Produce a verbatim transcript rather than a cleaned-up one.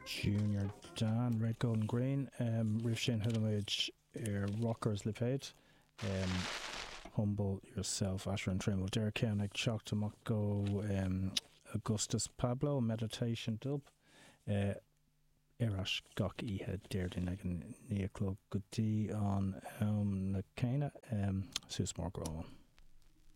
Junior Dan, Red, Gold and Green. Um, Riv Shane Hillomage, er Rockers Lipade. Um, Humble Yourself, Asher and Trimble. Derek Koenig, Chalk to Mako, um, Augustus Pablo, Meditation Dub. Uh, Erash Gok Ihe, Derdin Egan Neoclub Goody on um, Nakana, um, Sus Morgro.